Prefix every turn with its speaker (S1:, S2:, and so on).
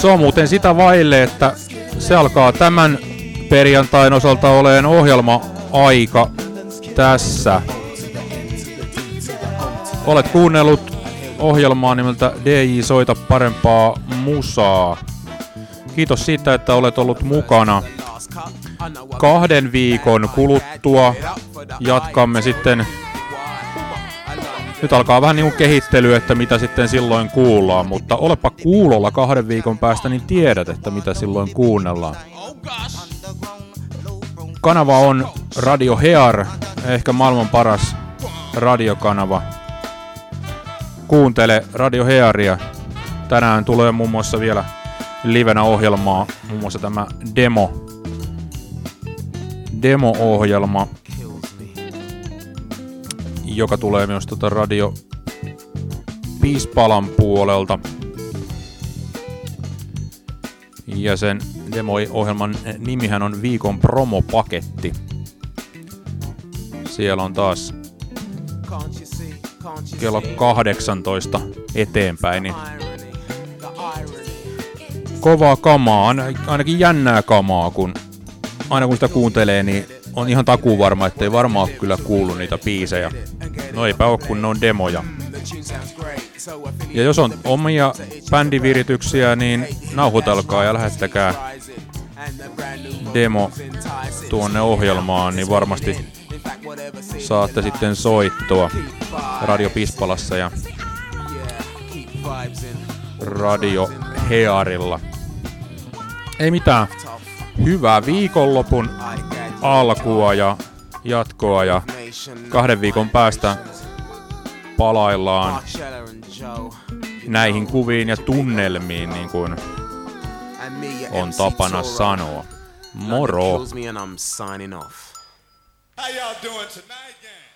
S1: Se on muuten sitä vaille, että se alkaa tämän perjantain osalta oleen ohjelma-aika tässä. Olet kuunnellut ohjelmaa nimeltä DJ Soita parempaa musaa. Kiitos siitä, että olet ollut mukana. 2 viikon kuluttua jatkamme sitten. Nyt alkaa vähän niin kuin kehittely, että mitä sitten silloin kuullaan, mutta olepa kuulolla 2 viikon päästä, niin tiedät, että mitä silloin kuunnellaan. Kanava on Radio Hear, ehkä maailman paras radiokanava. Kuuntele Radio Hearia. Tänään tulee muun muassa vielä livenä ohjelmaa, muun muassa tämä demo-ohjelma, joka tulee myös Radio Pispalan puolelta. Ja sen demo-ohjelman nimihän on Viikon promopaketti. Siellä on taas kello 18 eteenpäin, niin kovaa kamaa, ainakin jännää kamaa, kun aina kun sitä kuuntelee, niin on ihan takuvarma, ettei varmaan ole kyllä kuullut niitä biisejä. No eipä ole, kun ne on demoja. Ja jos on omia bändivirityksiä, niin nauhoitelkaa ja lähettäkää demo tuonne ohjelmaan, niin varmasti saatte sitten soittoa Radio Pispalassa ja Radio Hearilla. Ei mitään. Hyvää viikonlopun alkua ja jatkoa ja 2 viikon päästä palaillaan näihin kuviin ja tunnelmiin, niin kuin on tapana sanoa. Moro!
S2: How y'all doing tonight, gang?